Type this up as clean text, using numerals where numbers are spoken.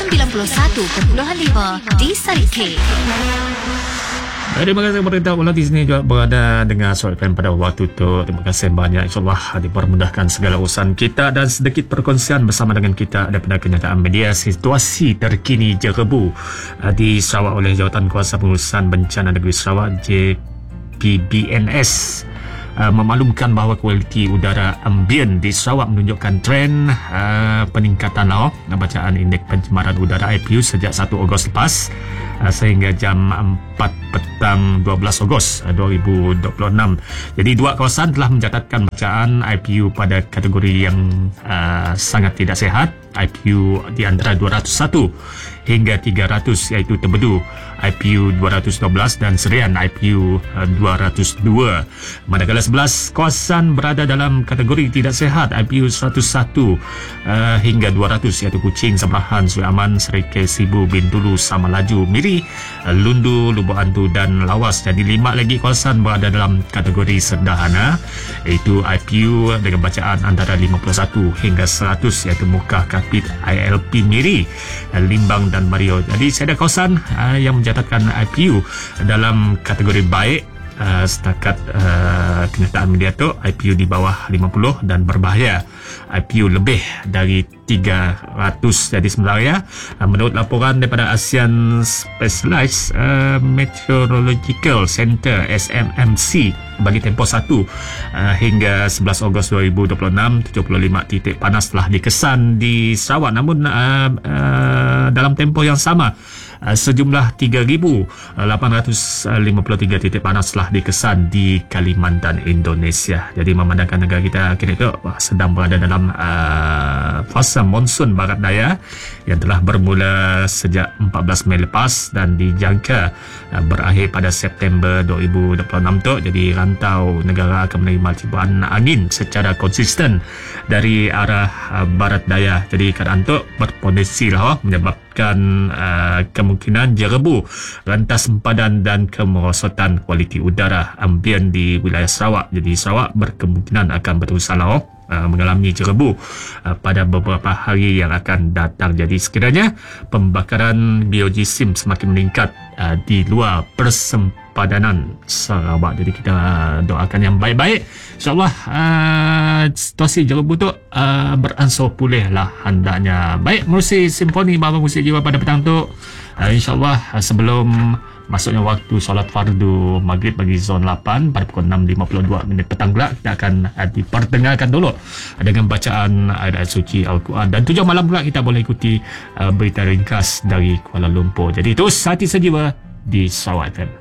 91.5 di Sarit K. Terima kasih pemerintah ulang di sini juga berada dengan Suara FM pada waktu itu. Terima kasih banyak. InsyaAllah dipermudahkan segala urusan kita dan sedikit perkongsian bersama dengan kita daripada kenyataan media situasi terkini Jerebu di Sarawak oleh Jawatan Kuasa Pengurusan Bencana Negeri Sarawak JPBNS. Memaklumkan bahawa kualiti udara ambien di Sarawak menunjukkan tren peningkatan bacaan indeks pencemaran udara IPU sejak 1 Ogos lepas sehingga jam 4 petang 12 Ogos 2026. Jadi dua kawasan telah mencatatkan bacaan IPU pada kategori yang sangat tidak sihat, IPU di antara 201 hingga 300, iaitu Tebedu IPU 212 dan Serian IPU 202. Manakala 11 kawasan berada dalam kategori tidak sihat, IPU 101 hingga 200, iaitu Kuching, Sabarahan, Seri Aman, Serikay, Sibu, Bintulu, Samalaju, Miri, Lundu, Lubuk Hantu dan Lawas. Jadi 5 lagi kawasan berada dalam kategori sederhana, iaitu IPU dengan bacaan antara 51 hingga 100, iaitu Mukah, Kapit, ILP, Miri, Limbang dan Mario. Jadi saya ada kawasan yang mencatatkan IPU dalam kategori baik. Setakat kenyataan media tu, IPU di bawah 50 dan berbahaya IPU lebih dari 300. Jadi sebenarnya menurut laporan daripada ASEAN Specialized Meteorological Center SMMC bagi tempoh 1 hingga 11 Ogos 2026, 75 titik panas telah dikesan di Sarawak. Namun dalam tempoh yang sama sejumlah 3,853 titik panas telah dikesan di Kalimantan, Indonesia. Jadi memandangkan negara kita kini itu sedang berada dalam fasa monsun barat daya yang telah bermula sejak 14 Mei lepas dan dijangka berakhir pada September 2026 tu. Jadi rantau negara akan menerima cibuan angin secara konsisten dari arah barat daya. Jadi keadaan tu berpotensi menyebabkan kemungkinan jerebu, rantas sempadan dan kemerosotan kualiti udara ambien di wilayah Sarawak. Jadi Sarawak berkemungkinan akan berusaha mengalami jerebu pada beberapa hari yang akan datang. Jadi sekiranya pembakaran biojisim semakin meningkat di luar persempadanan Sarawak. Jadi kita doakan yang baik-baik. InsyaAllah situasi jerebu tu beransur pulih lah hendaknya. Baik, menerusi simfoni Baba Musik Jiwa pada petang tu, InsyaAllah sebelum masuknya waktu solat fardu maghrib bagi zon 8 pada pukul 6.52 petang pula, kita akan diperdengarkan dulu dengan bacaan ayat suci Al-Quran, dan 7 malam pula kita boleh ikuti berita ringkas dari Kuala Lumpur. Jadi terus hati sejiwa di Sarawak FM.